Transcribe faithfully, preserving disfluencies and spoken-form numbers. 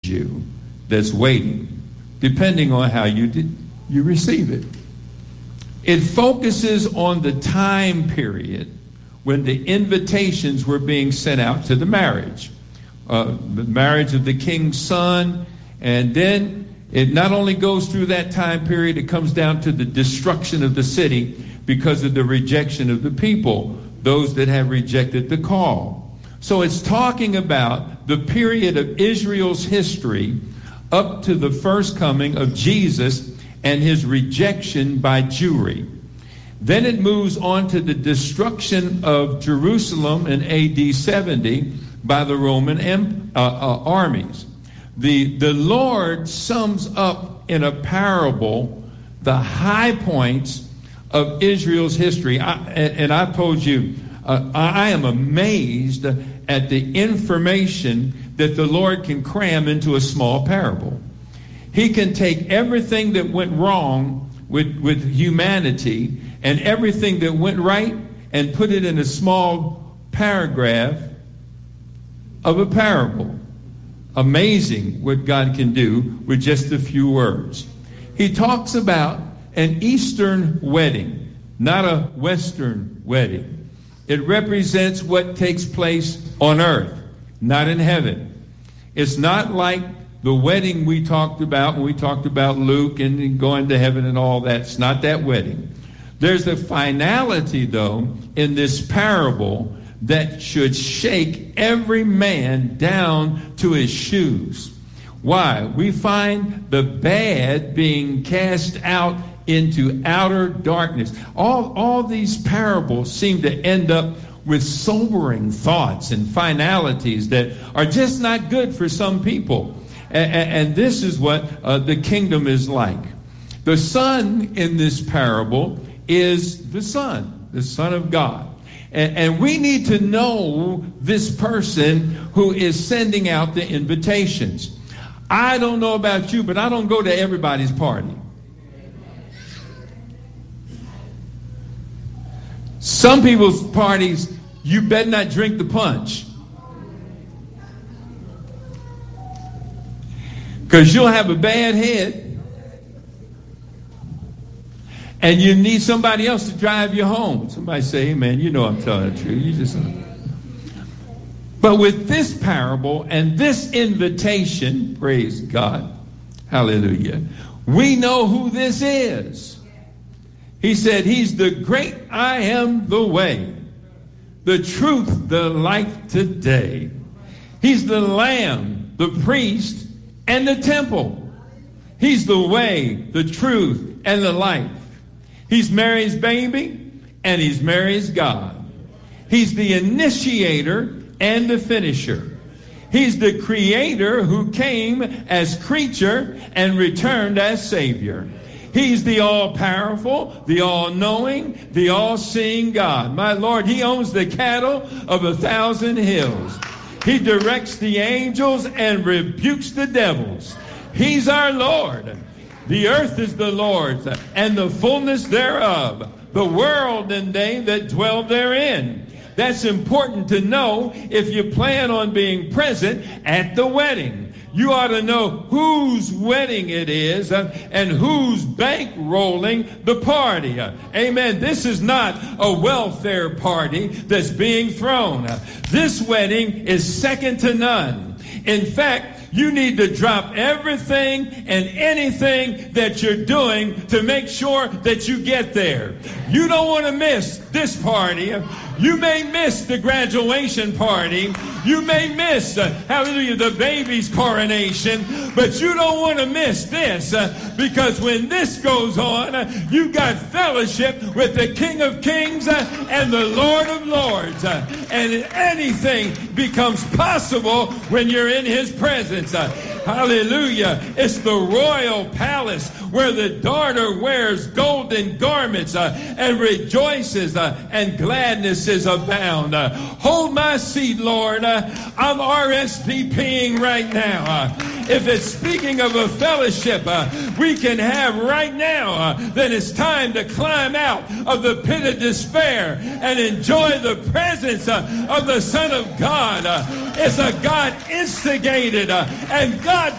Jew that's waiting, depending on how you did, you receive it. It focuses on the time period when the invitations were being sent out to the marriage, uh, the marriage of the king's son, and then it not only goes through that time period, it comes down to the destruction of the city because of the rejection of the people, those that have rejected the call. So it's talking about the period of Israel's history up to the first coming of Jesus and his rejection by Jewry. Then it moves on to the destruction of Jerusalem in A D seventy by the Roman em- uh, uh, armies. The, the Lord sums up in a parable the high points of Israel's history. I, and, and I've told you, uh, I, I am amazed at the information that the Lord can cram into a small parable. He can take everything that went wrong with, with humanity and everything that went right and put it in a small paragraph of a parable. Amazing what God can do with just a few words. He talks about an Eastern wedding, not a Western wedding. It represents what takes place on earth, not in heaven. It's not like the wedding we talked about when we talked about Luke and going to heaven and all that. It's not that wedding. There's a finality, though, in this parable that should shake every man down to his shoes. Why? We find the bad being cast out into outer darkness. All, all these parables seem to end up with sobering thoughts and finalities that are just not good for some people. And, and this is what uh, the kingdom is like. The Son in this parable is the Son, the Son of God. And, and we need to know this person who is sending out the invitations. I don't know about you, but I don't go to everybody's party. Some people's parties, you better not drink the punch, because you'll have a bad head and you need somebody else to drive you home. Somebody say, hey, man, you know I'm telling the truth. You just. But with this parable and this invitation, praise God, hallelujah, we know who this is. He said he's the great I am the way, the truth, the life today. He's the Lamb, the priest, and the temple. He's the way, the truth, and the life. He's Mary's baby, and he's Mary's God. He's the initiator and the finisher. He's the creator who came as creature and returned as savior. He's the all-powerful, the all-knowing, the all-seeing God. My Lord, he owns the cattle of a thousand hills. He directs the angels and rebukes the devils. He's our Lord. The earth is the Lord's, and the fullness thereof, the world and they that dwell therein. That's important to know if you plan on being present at the wedding. You ought to know whose wedding it is uh, and who's bankrolling the party. Uh, amen. This is not a welfare party that's being thrown. Uh, this wedding is second to none. In fact, you need to drop everything and anything that you're doing to make sure that you get there. You don't want to miss this party. You may miss the graduation party. You may miss, uh, hallelujah, the baby's coronation. But you don't want to miss this uh, because when this goes on, uh, you got fellowship with the King of Kings uh, and the Lord of Lords. Uh, and anything becomes possible when you're in his presence. Uh, hallelujah. It's the royal palace where the daughter wears golden garments uh, and rejoices uh, and gladness is abound. Uh, hold my seat, Lord. Uh, I'm R S V Ping right now. Uh, if it's speaking of a fellowship uh, we can have right now, uh, then it's time to climb out of the pit of despair and enjoy the presence uh, of the Son of God. Uh, it's a God-instigated uh, and God